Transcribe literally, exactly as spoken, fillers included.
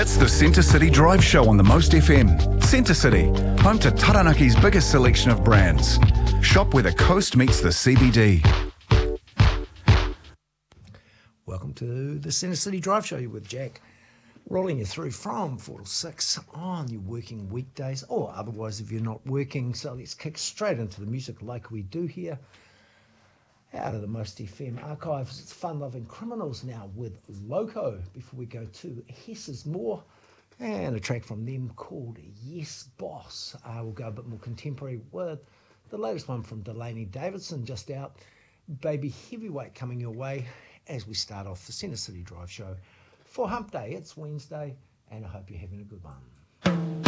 It's the Centre City Drive Show on the Most F M. Centre City, home to Taranaki's biggest selection of brands. Shop where the coast meets the C B D. Welcome to the Centre City Drive Show. You're with Jack, rolling you through from four to six on your working weekdays, or otherwise if you're not working. So let's kick straight into the music like we do here. Out of the Most F M archives, it's Fun Loving Criminals now with Loco. Before we go to Hess's More, and a track from them called Yes Boss. Uh, we'll go a bit more contemporary with the latest one from Delaney Davidson, just out. Baby Heavyweight coming your way as we start off the Centre City Drive Show for Hump Day. It's Wednesday, and I hope you're having a good one.